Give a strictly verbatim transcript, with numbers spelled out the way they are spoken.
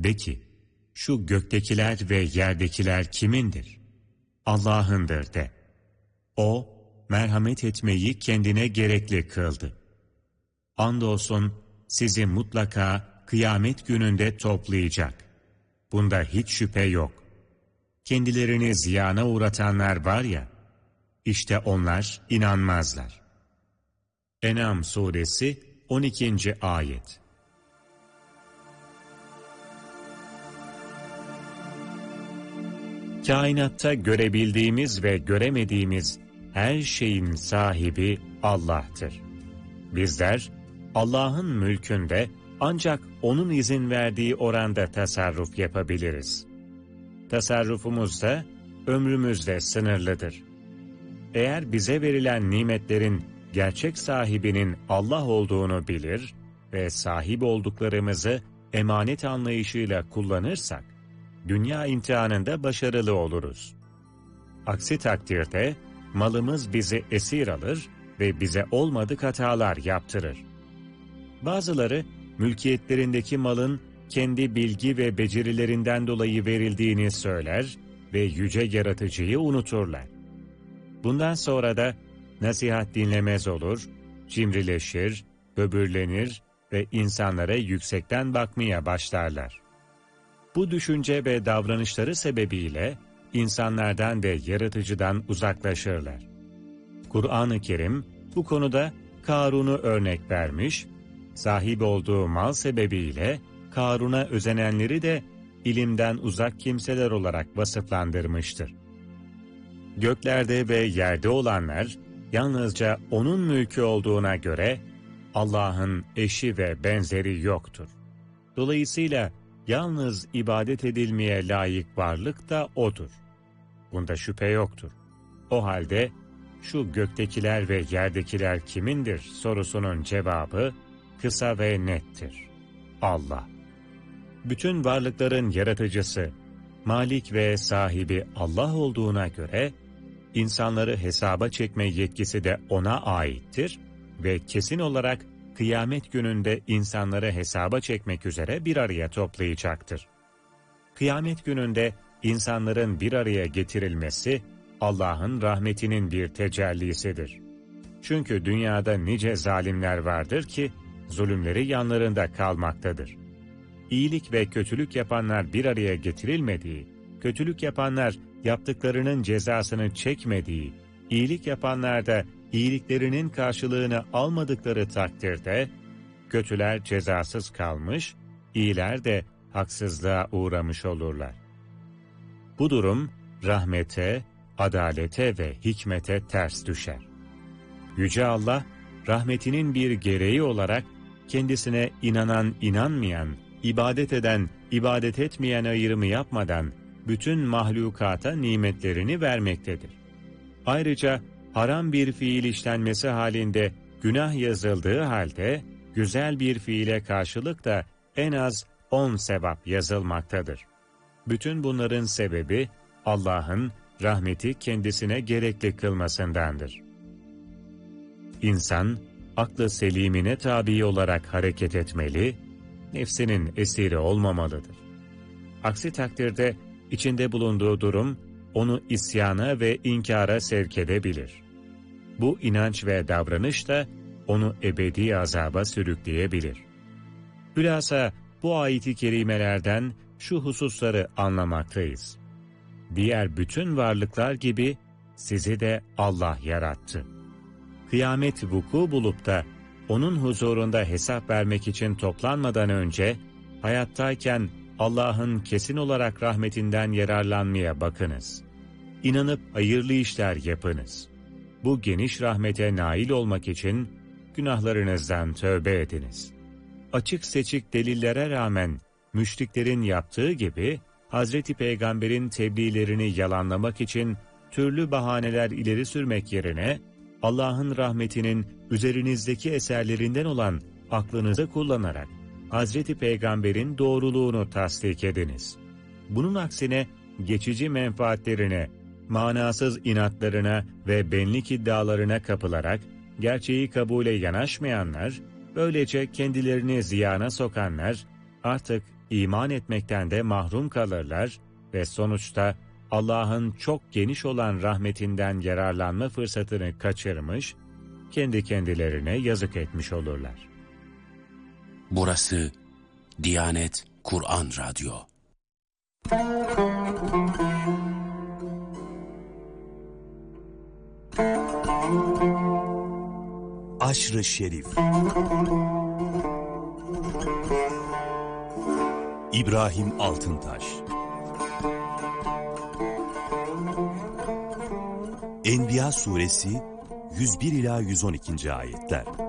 De ki, şu göktekiler ve yerdekiler kimindir? Allah'ındır de. O, merhamet etmeyi kendine gerekli kıldı. Andolsun sizi mutlaka kıyamet gününde toplayacak. Bunda hiç şüphe yok. Kendilerini ziyana uğratanlar var ya, işte onlar inanmazlar. En'am suresi on ikinci ayet. Kainatta görebildiğimiz ve göremediğimiz her şeyin sahibi Allah'tır. Bizler Allah'ın mülkünde ancak O'nun izin verdiği oranda tasarruf yapabiliriz. Tasarrufumuz da ömrümüzle sınırlıdır. Eğer bize verilen nimetlerin gerçek sahibinin Allah olduğunu bilir ve sahip olduklarımızı emanet anlayışıyla kullanırsak, dünya imtihanında başarılı oluruz. Aksi takdirde malımız bizi esir alır ve bize olmadık hatalar yaptırır. Bazıları mülkiyetlerindeki malın kendi bilgi ve becerilerinden dolayı verildiğini söyler ve yüce yaratıcıyı unuturlar. Bundan sonra da nasihat dinlemez olur, cimrileşir, böbürlenir ve insanlara yüksekten bakmaya başlarlar. Bu düşünce ve davranışları sebebiyle insanlardan ve yaratıcıdan uzaklaşırlar. Kur'an-ı Kerim bu konuda Karun'u örnek vermiş, sahip olduğu mal sebebiyle Karun'a özenenleri de ilimden uzak kimseler olarak vasıflandırmıştır. Göklerde ve yerde olanlar yalnızca O'nun mülkü olduğuna göre Allah'ın eşi ve benzeri yoktur. Dolayısıyla yalnız ibadet edilmeye layık varlık da O'dur. Bunda şüphe yoktur. O halde şu göktekiler ve yerdekiler kimindir sorusunun cevabı kısa ve nettir. Allah. Bütün varlıkların yaratıcısı, malik ve sahibi Allah olduğuna göre, insanları hesaba çekme yetkisi de O'na aittir ve kesin olarak kıyamet gününde insanları hesaba çekmek üzere bir araya toplayacaktır. Kıyamet gününde insanların bir araya getirilmesi, Allah'ın rahmetinin bir tecellisidir. Çünkü dünyada nice zalimler vardır ki, zulümleri yanlarında kalmaktadır. İyilik ve kötülük yapanlar bir araya getirilmediği, kötülük yapanlar yaptıklarının cezasını çekmediği, iyilik yapanlar da iyiliklerinin karşılığını almadıkları takdirde, kötüler cezasız kalmış, iyiler de haksızlığa uğramış olurlar. Bu durum, rahmete, adalete ve hikmete ters düşer. Yüce Allah, rahmetinin bir gereği olarak, kendisine inanan inanmayan, ibadet eden, ibadet etmeyen ayrımı yapmadan, bütün mahlukata nimetlerini vermektedir. Ayrıca haram bir fiil işlenmesi halinde günah yazıldığı halde, güzel bir fiile karşılık da en az on sevap yazılmaktadır. Bütün bunların sebebi, Allah'ın rahmeti kendisine gerekli kılmasındandır. İnsan, aklı selimine tabi olarak hareket etmeli, nefsinin esiri olmamalıdır. Aksi takdirde, içinde bulunduğu durum, onu isyana ve inkara sevk edebilir. Bu inanç ve davranış da, onu ebedi azaba sürükleyebilir. Hülasa, bu ayet-i kerimelerden şu hususları anlamaktayız. Diğer bütün varlıklar gibi, sizi de Allah yarattı. Kıyamet vuku bulup da, O'nun huzurunda hesap vermek için toplanmadan önce, hayattayken Allah'ın kesin olarak rahmetinden yararlanmaya bakınız. İnanıp hayırlı işler yapınız. Bu geniş rahmete nail olmak için günahlarınızdan tövbe ediniz. Açık seçik delillere rağmen müşriklerin yaptığı gibi, Hazreti Peygamber'in tebliğlerini yalanlamak için türlü bahaneler ileri sürmek yerine, Allah'ın rahmetinin üzerinizdeki eserlerinden olan aklınızı kullanarak, Hazreti Peygamber'in doğruluğunu tasdik ediniz. Bunun aksine geçici menfaatlerine, manasız inatlarına ve benlik iddialarına kapılarak gerçeği kabule yanaşmayanlar, böylece kendilerini ziyana sokanlar, artık iman etmekten de mahrum kalırlar ve sonuçta Allah'ın çok geniş olan rahmetinden yararlanma fırsatını kaçırmış, kendi kendilerine yazık etmiş olurlar. Burası Diyanet Kur'an Radyo. Aşr-ı Şerif. İbrahim Altıntaş. Enbiya suresi yüz bir ila yüz on ikinci ayetler.